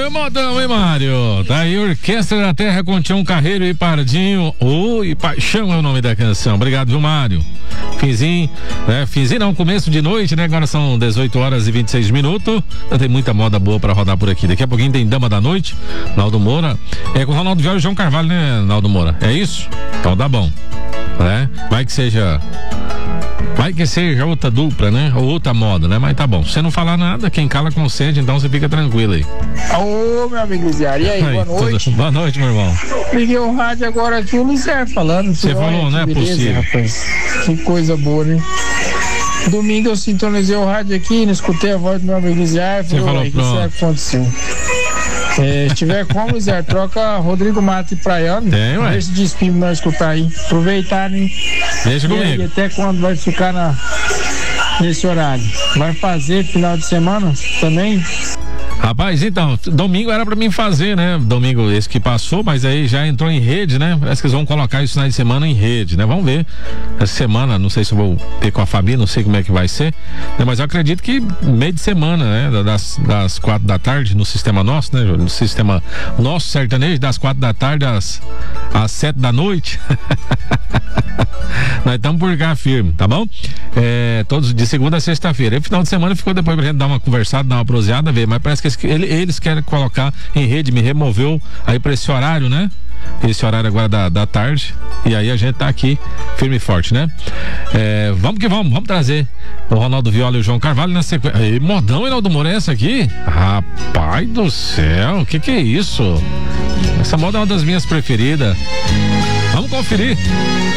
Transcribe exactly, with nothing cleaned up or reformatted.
Ê, modão, hein, Mário? Tá aí, Orquestra da Terra com Tião Carreiro e Pardinho. Oi, Paixão é o nome da canção. Obrigado, viu, Mário? Finzinho, né? Finzinho não, começo de noite, né? Agora são dezoito horas e vinte e seis minutos. Então tem muita moda boa pra rodar por aqui. Daqui a pouquinho tem Dama da Noite, Naldo Moura. É com o Ronaldo Viola e João Carvalho, né, Naldo Moura? É isso? Então tá bom. Né? Vai que seja. Vai que seja outra dupla, né? Ou outra moda, né? Mas tá bom. Se você não falar nada, quem cala consente, então você fica tranquilo aí. Ô, meu amigo Liziar, e aí, aí, boa noite? Tudo... Boa noite, meu irmão. Liguei o rádio agora aqui, o Liziar falando. Você falou, não é possível. Rapaz. Que coisa boa, né? Domingo eu sintonizei o rádio aqui, não escutei a voz do meu amigo Liziar. Você falou, o que pronto. será que aconteceu? É, se tiver como, Liziar, troca Rodrigo Mato e Praiano. Tem, ué. Deixa de espinho pra nós escutar aí. Aproveitar, hein? Deixa e comigo. Aí, até quando vai ficar na, nesse horário? Vai fazer final de semana também? Rapaz, então, domingo era pra mim fazer, né? Domingo esse que passou, mas aí já entrou em rede, né? Parece que eles vão colocar isso na semana em rede, né? Vamos ver. Essa semana, não sei se eu vou ter com a Fabi, não sei como é que vai ser, né? Mas eu acredito que meio de semana, né? Das, das quatro da tarde no sistema nosso, né? No sistema nosso sertanejo, das quatro da tarde às, às sete da noite. Nós estamos por cá firme, tá bom? É, todos de segunda a sexta-feira. E final de semana ficou depois pra gente dar uma conversada, dar uma proseada, ver, mas parece que eles, eles querem colocar em rede, me removeu aí pra esse horário, né? Esse horário agora da, da tarde. E aí a gente tá aqui firme e forte, né? É, vamos que vamos, vamos trazer o Ronaldo Viola e o João Carvalho na sequência. Ei, modão, Reinaldo Moura, aqui? Rapaz do céu, o que que é isso? Essa moda é uma das minhas preferidas. Vamos conferir.